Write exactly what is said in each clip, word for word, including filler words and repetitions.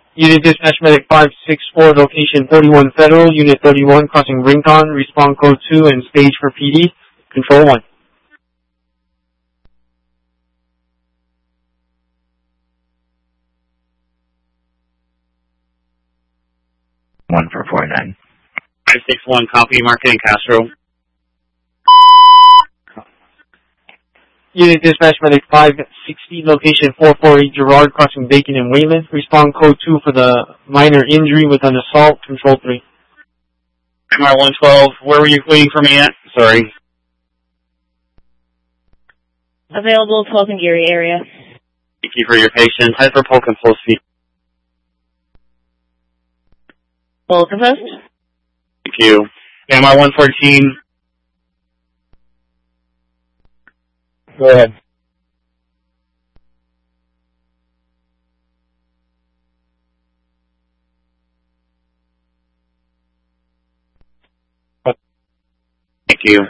Unit Dispatch Medic five six four, location forty-one Federal, Unit thirty-one, crossing Rincon, respond code two and stage for P D, control one. one for four nine. five six one, copy, Market and Castro. Unit Dispatch Medic five sixty, location four forty-eight Girard, crossing Bacon and Wayland. Respond code two for the minor injury with an assault, control three. M R one twelve, where were you waiting for me at? Sorry. Available twelve in Geary area. Thank you for your patience. Head for Polk and full speed. Full post. Thank you. M R one fourteen. Go ahead. Thank you.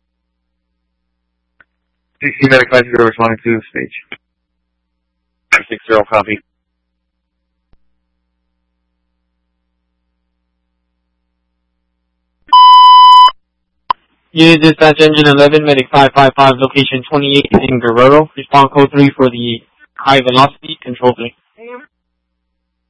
C C Medic five zero responding to stage. five six zero, copy. Unit Dispatch Engine eleven, Medic five five five, location twenty-eight in Guerrero. Respond code three for the high velocity, control three.